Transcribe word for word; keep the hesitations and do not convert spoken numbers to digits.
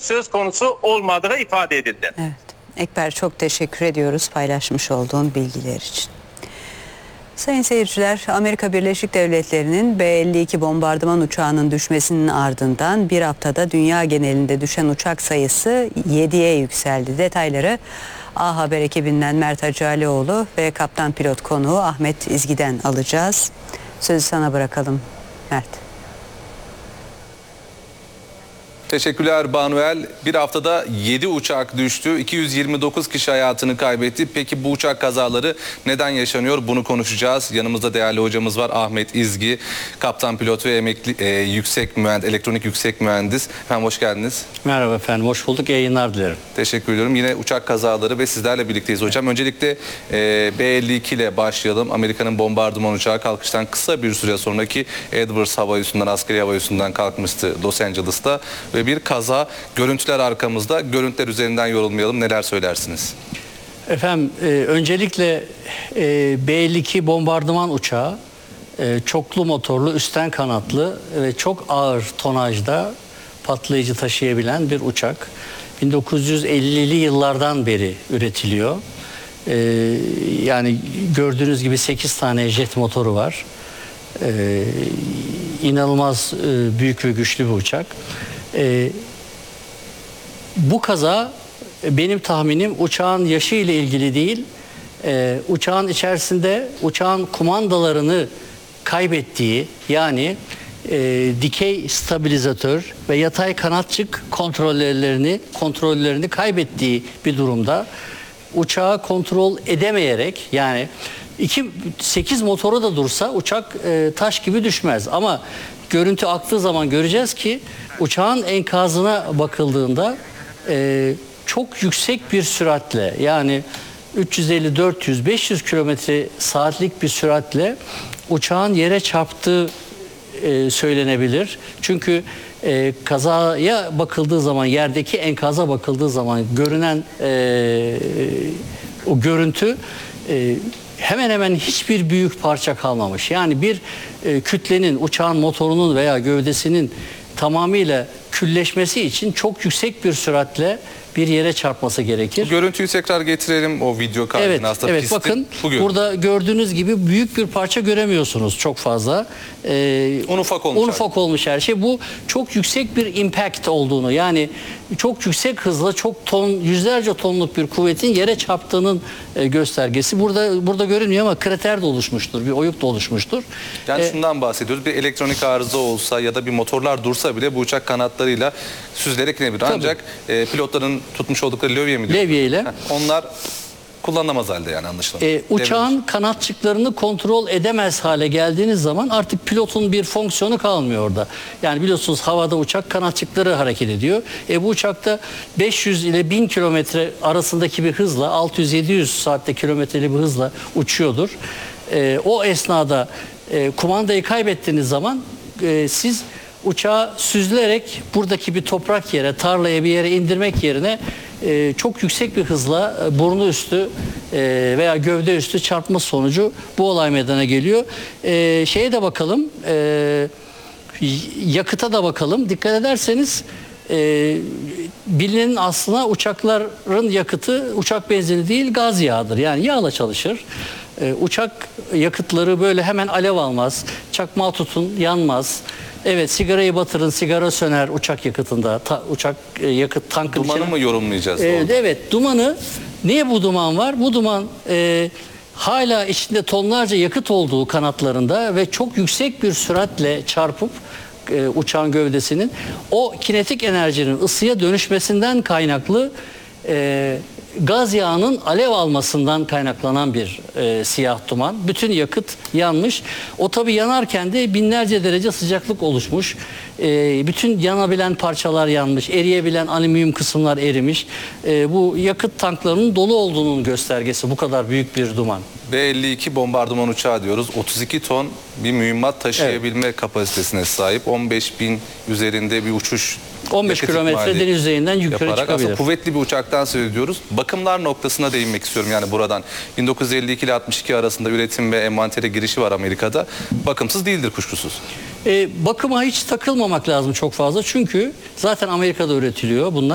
söz konusu olmadığı ifade edildi. Evet. Ekber, çok teşekkür ediyoruz paylaşmış olduğun bilgiler için. Sayın seyirciler, Amerika Birleşik Devletleri'nin B elli iki bombardıman uçağının düşmesinin ardından bir haftada dünya genelinde düşen uçak sayısı yediye yükseldi. Detayları A Haber ekibinden Mert Hacıalioğlu ve kaptan pilot konuğu Ahmet İzgi'den alacağız. Sözü sana bırakalım Mert. Teşekkürler Banuel. Bir haftada yedi uçak düştü. iki yüz yirmi dokuz kişi hayatını kaybetti. Peki bu uçak kazaları neden yaşanıyor? Bunu konuşacağız. Yanımızda değerli hocamız var. Ahmet İzgi, kaptan pilot ve emekli e, yüksek mühendis, elektronik yüksek mühendis. Efendim hoş geldiniz. Merhaba efendim, hoş bulduk. İyi yayınlar dilerim. Teşekkür ediyorum. Yine uçak kazaları ve sizlerle birlikteyiz hocam. Öncelikle e, B elli iki ile başlayalım. Amerika'nın bombardıman uçağı kalkıştan kısa bir süre sonraki Edwards hava üssünden, askeri hava üssünden kalkmıştı Los Angeles'ta. Ve bir kaza, görüntüler arkamızda. Görüntüler üzerinden yorulmayalım. Neler söylersiniz? Efendim e, öncelikle e, B elli iki bombardıman uçağı e, çoklu motorlu, üstten kanatlı ve çok ağır tonajda patlayıcı taşıyabilen bir uçak. bin dokuz yüz ellili yıllardan beri üretiliyor. E, yani gördüğünüz gibi sekiz tane jet motoru var. E, inanılmaz e, büyük ve güçlü bir uçak. Ee, bu kaza benim tahminim uçağın yaşı ile ilgili değil, e, uçağın içerisinde uçağın kumandalarını kaybettiği, yani e, dikey stabilizatör ve yatay kanatçık kontrollerini kontrollerini kaybettiği bir durumda uçağı kontrol edemeyerek, yani iki sekiz motoru da dursa uçak e, taş gibi düşmez, ama görüntü aktığı zaman göreceğiz ki uçağın enkazına bakıldığında e, çok yüksek bir süratle, yani üç yüz elli, dört yüz, beş yüz kilometre saatlik bir süratle uçağın yere çarptığı e, söylenebilir. Çünkü e, kazaya bakıldığı zaman, yerdeki enkaza bakıldığı zaman görünen e, o görüntü e, hemen hemen hiçbir büyük parça kalmamış. Yani bir e, kütlenin, uçağın motorunun veya gövdesinin tamamıyla külleşmesi için çok yüksek bir süratle bir yere çarpması gerekir. Bu görüntüyü tekrar getirelim, o video kaydını. Evet, aslında evet pisti, bakın bugün. burada gördüğünüz gibi büyük bir parça göremiyorsunuz çok fazla. Ee, un ufak olmuş. Un ufak olmuş her şey. Bu çok yüksek bir impact olduğunu, yani çok yüksek hızla çok ton, yüzlerce tonluk bir kuvvetin yere çarptığının e, göstergesi. Burada burada görünmüyor ama krater de oluşmuştur, bir oyuk da oluşmuştur. Yani Ee, şundan bahsediyoruz. Bir elektronik arıza olsa ya da bir motorlar dursa bile bu uçak kanatlarıyla süzülerek inebilir. Ancak e, pilotların tutmuş oldukları levye mi diyor? Levye ile. Onlar kullanılamaz halde, yani anlaşılan. E, uçağın Devrilir. kanatçıklarını kontrol edemez hale geldiğiniz zaman artık pilotun bir fonksiyonu kalmıyor orada. Yani biliyorsunuz havada uçak kanatçıkları hareket ediyor. E, bu uçakta beş yüz ile bin kilometre arasındaki bir hızla, altı yüz yedi yüz saatte kilometreli bir hızla uçuyordur. E, o esnada e, kumandayı kaybettiğiniz zaman e, siz uçağı süzülerek buradaki bir toprak yere, tarlaya, bir yere indirmek yerine e, çok yüksek bir hızla e, burnu üstü e, veya gövde üstü çarpma sonucu bu olay meydana geliyor. E, şeye de bakalım, e, yakıta da bakalım. Dikkat ederseniz e, bilinenin aslına uçakların yakıtı uçak benzini değil, gaz yağıdır. Yani yağla çalışır. E, uçak yakıtları böyle hemen alev almaz. Çakmağı tutun, yanmaz. Evet, sigarayı batırın, sigara söner uçak yakıtında. Ta, uçak e, yakıt tankın Dumanı içine... mı yorumlayacağız? E, evet, dumanı. Niye bu duman var? Bu duman e, hala içinde tonlarca yakıt olduğu kanatlarında ve çok yüksek bir süratle çarpıp e, uçağın gövdesinin o kinetik enerjinin ısıya dönüşmesinden kaynaklı e, gaz yağının alev almasından kaynaklanan bir e, siyah duman. Bütün yakıt yanmış. O tabii yanarken de binlerce derece sıcaklık oluşmuş. E, bütün yanabilen parçalar yanmış. Eriyebilen alüminyum kısımlar erimiş. E, bu yakıt tanklarının dolu olduğunun göstergesi bu kadar büyük bir duman. B elli iki bombardıman uçağı diyoruz. otuz iki ton bir mühimmat taşıyabilme evet. kapasitesine sahip. on beş bin üzerinde bir uçuş on beş kilometre deniz yüzeyinden yukarı yaparak çıkabilir. Aslında kuvvetli bir uçaktan söz ediyoruz. Bakımlar noktasına değinmek istiyorum yani buradan. bin dokuz yüz elli iki ile altmış iki arasında üretim ve envantere girişi var Amerika'da. Bakımsız değildir kuşkusuz. E, bakıma hiç takılmamak lazım çok fazla. Çünkü zaten Amerika'da üretiliyor bunlar.